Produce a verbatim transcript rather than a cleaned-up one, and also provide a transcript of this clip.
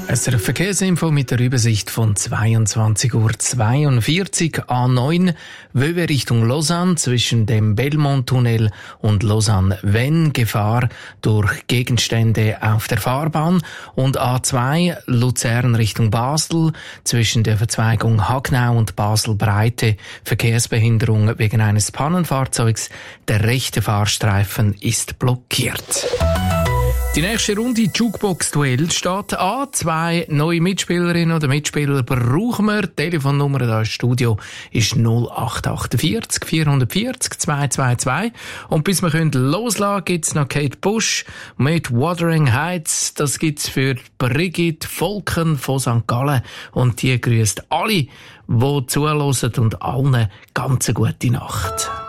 S R F Verkehrsinfo mit der Übersicht von zweiundzwanzig Uhr zweiundvierzig. A neun Wöwe Richtung Lausanne zwischen dem Belmont-Tunnel und Lausanne-Venn. Gefahr durch Gegenstände auf der Fahrbahn. Und A zwei Luzern Richtung Basel zwischen der Verzweigung Hagnau und Basel-Breite. Verkehrsbehinderung wegen eines Pannenfahrzeugs. Der rechte Fahrstreifen ist blockiert. Die nächste Runde Jukebox-Duell steht an. Zwei neue Mitspielerinnen oder Mitspieler brauchen wir. Die Telefonnummer da im Studio ist null acht acht vier vier vier vier zwei zwei zwei. Und bis wir können loslassen, gibt's noch Kate Bush mit Wuthering Heights. Das gibt's für Brigitte Volken von Sankt Gallen. Und die grüßt alle, die zuhören, und allen ganz eine gute Nacht.